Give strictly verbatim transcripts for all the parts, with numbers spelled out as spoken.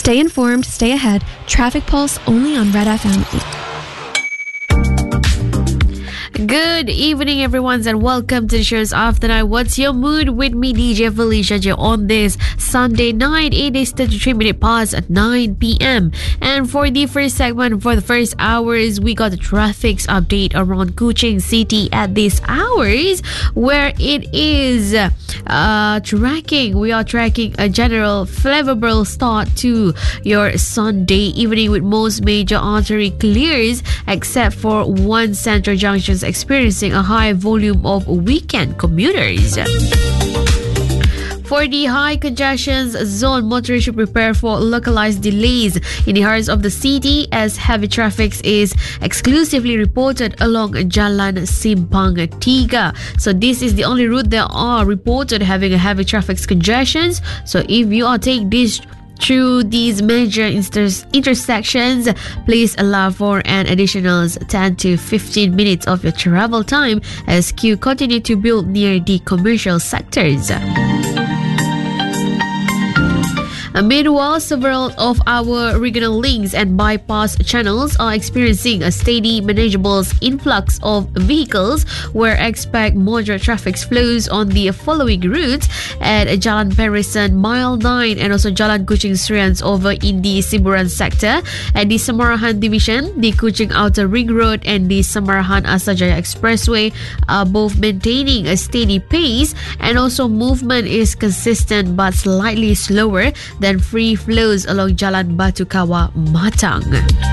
Stay informed, stay ahead. Traffic Pulse only on Red F M. Good evening, everyone, and welcome to the show's After Night. What's your mood? With me, D J Felicia J, on this Sunday night. It is thirty-three minutes past at nine p.m. And for the first segment, for the first hours, we got the traffic's update around Kuching City at these hours, where it is uh, tracking. We are tracking a general favorable start to your Sunday evening, with most major artery clears except for one central junction experiencing a high volume of weekend commuters. For the high congestion zone, motorists should prepare for localized delays in the heart of the city, as heavy traffic is exclusively reported along Jalan Simpang Tiga. So this is the only route that are reported having a heavy traffic congestion. So if you are taking this through these major inter- intersections, please allow for an additional ten to fifteen minutes of your travel time as queue continue to build near the commercial sectors. Meanwhile, several of our regional links and bypass channels are experiencing a steady, manageable influx of vehicles, where expect moderate traffic flows on the following routes at Jalan Perisan, Mile nine, and also Jalan Kuching Serians over in the Siburan sector. At the Samarahan Division, the Kuching Outer Ring Road and the Samarahan Asajaya Expressway are both maintaining a steady pace, and also movement is consistent but slightly slower than free flows along Jalan Batu Kawah Matang.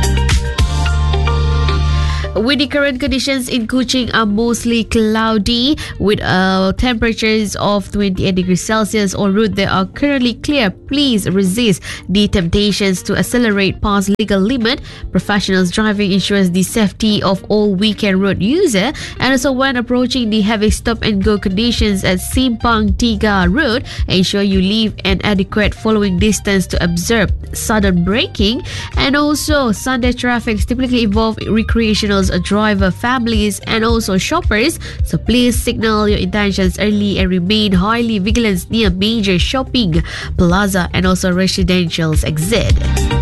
With the current conditions in Kuching are mostly cloudy, with uh, temperatures of twenty-eight degrees Celsius on route that are currently clear. Please resist the temptations to accelerate past legal limit. Professionals driving ensures the safety of all weekend road user, and also when approaching the heavy stop and go conditions at Simpang Tiga Road, ensure you leave an adequate following distance to observe sudden braking. And also Sunday traffic typically involve recreational driver, families, and also shoppers. So please signal your intentions early and remain highly vigilant near major shopping plaza and also residential exit.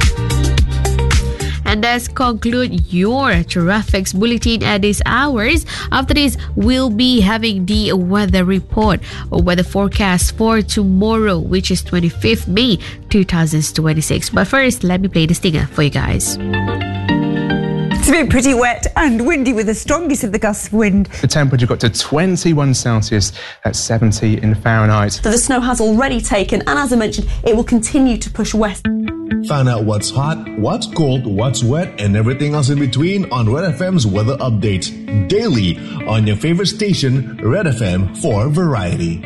And that's conclude your traffic bulletin at these hours. After this, we'll be having the weather report or weather forecast for tomorrow, which is twenty-fifth May twenty twenty-six. But first, let me play the stinger for you guys. It's been pretty wet and windy with the strongest of the gusts of wind. The temperature got to twenty-one Celsius, that's seventy in Fahrenheit. So the snow has already taken, and as I mentioned, it will continue to push west. Find out what's hot, what's cold, what's wet, and everything else in between on Red F M's weather update. Daily on your favorite station, Red F M, for variety.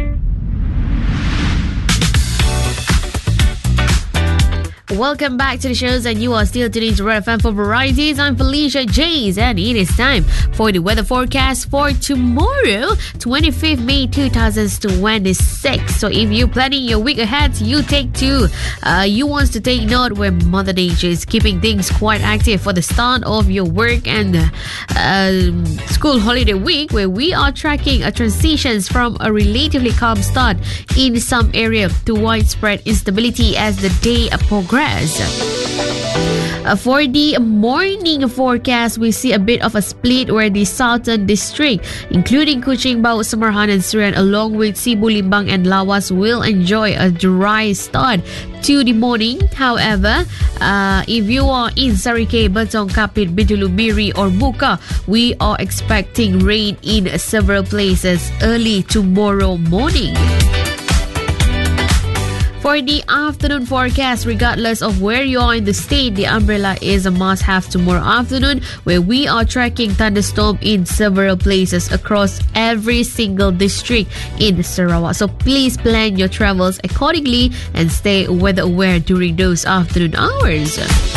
Welcome back to the shows, and you are still tuning to Red F M for varieties. I'm Felicia Jays, and it is time for the weather forecast for tomorrow, twenty-fifth May twenty twenty-six. So if you're planning your week ahead, you take two. Uh, you want to take note where Mother Nature is keeping things quite active for the start of your work and uh, school holiday week, where we are tracking a transitions from a relatively calm start in some area to widespread instability as the day progresses. Uh, for the morning forecast, we see a bit of a split where the southern district, including Kuching, Bau, Samarahan, and Serian, along with Sibu, Limbang, and Lawas, will enjoy a dry start to the morning. However, uh, if you are in Sarike, Betong, Kapit, Bintulu, Miri, or Muka, we are expecting rain in several places early tomorrow morning. For the afternoon forecast, regardless of where you are in the state, the umbrella is a must-have tomorrow afternoon, where we are tracking thunderstorm in several places across every single district in Sarawak. So please plan your travels accordingly and stay weather aware during those afternoon hours.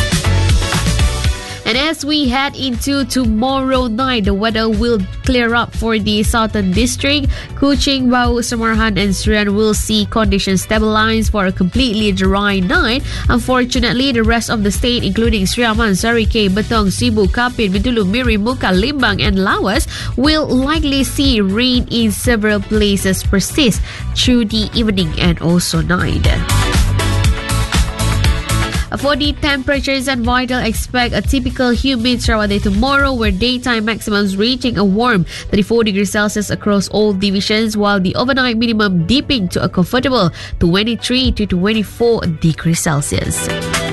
And as we head into tomorrow night, the weather will clear up for the southern district. Kuching, Bau, Samarahan, and Serian will see conditions stabilize for a completely dry night. Unfortunately, the rest of the state, including Sri Aman, Sarike, Betong, Sibu, Kapit, Bintulu, Miri, Muka, Limbang, and Lawas, will likely see rain in several places persist through the evening and also night. For the temperatures and vital, expect a typical humid Sarawak day tomorrow, where daytime maximums reaching a warm thirty-four degrees Celsius across all divisions, while the overnight minimum dipping to a comfortable twenty-three to twenty-four degrees Celsius.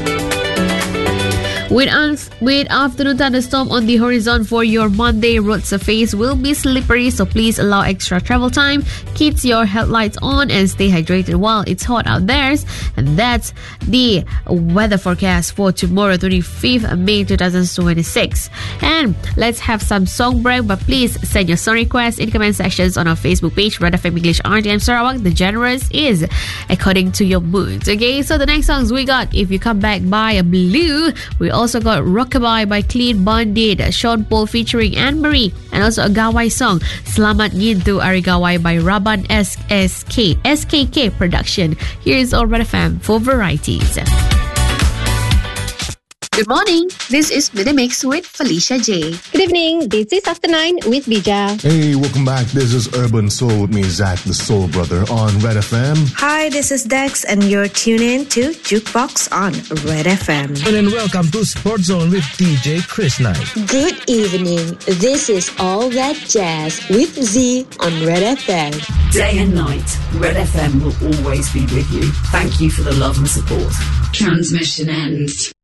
With, uns- with afternoon thunderstorm on the horizon for your Monday, road surface will be slippery, so please allow extra travel time, keep your headlights on, and stay hydrated while it's hot out there. And that's the weather forecast for tomorrow, twenty-fifth of May twenty twenty-six. And let's have some song break, but please send your song requests in comment sections on our Facebook page, Red F M English R T M Sarawak. The genres is according to your moods. Okay, so the next songs we got, If You Come Back by Blue. We also got Rockabye by Clean Bandit, Sean Paul featuring Anne Marie, and also a Gawai song, Selamat Ngintu Ari Gawai by Raban S S K S K K production. Here's all Red F M for varieties. Good morning. This is Midday Mix with Felicia J. Good evening. This is After Nine with Bija. Hey, welcome back. This is Urban Soul with me, Zach, the Soul Brother, on Red F M. Hi, this is Dex, and you're tuned in to Jukebox on Red F M. And then welcome to Sport Zone with D J Chris Knight. Good evening. This is All That Jazz with Z on Red F M. Day and night, Red F M will always be with you. Thank you for the love and support. Transmission ends.